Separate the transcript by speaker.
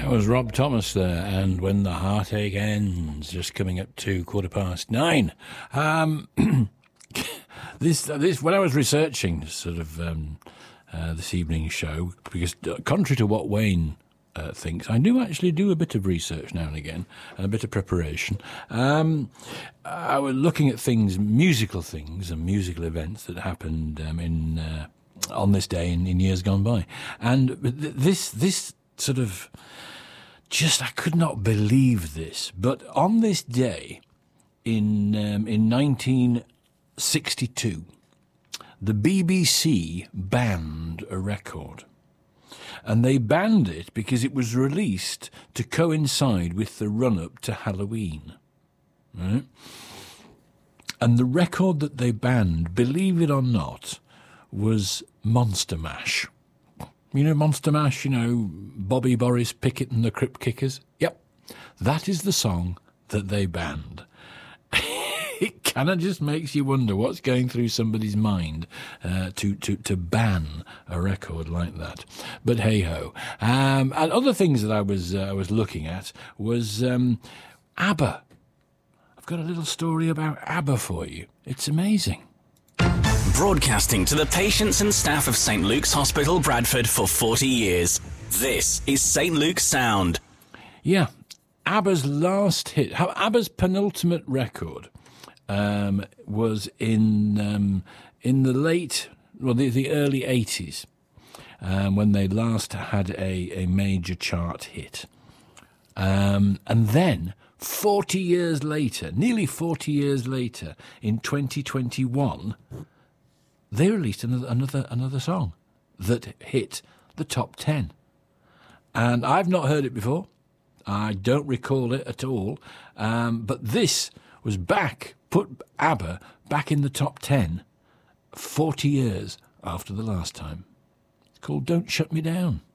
Speaker 1: That was Rob Thomas there, and When the Heartache Ends, just coming up to 9:15. This when I was researching sort of this evening's show, because contrary to what Wayne thinks, I do actually do a bit of research now and again, and a bit of preparation. I was looking at musical things and musical events that happened on this day in years gone by, and this sort of I could not believe this, but on this day in 1962, the BBC banned a record. And they banned it because it was released to coincide with the run-up to Halloween. Right? And the record that they banned, believe it or not, was Monster Mash. You know Monster Mash, Bobby, Boris, Pickett and the Crypt Kickers? Yep, that is the song that they banned. It kind of just makes you wonder what's going through somebody's mind to ban a record like that. But hey-ho. And other things that I was looking at was ABBA. I've got a little story about ABBA for you. It's amazing.
Speaker 2: Broadcasting to the patients and staff of St. Luke's Hospital, Bradford for 40 years. This is St. Luke's Sound.
Speaker 1: Yeah, ABBA's last hit, ABBA's penultimate record was in the early 80s, when they last had a major chart hit. And then 40 years later, nearly 40 years later, in 2021, they released another song that hit the top 10. And I've not heard it before. I don't recall it at all. But this was put ABBA back in the top 10 40 years after the last time. It's called Don't Shut Me Down.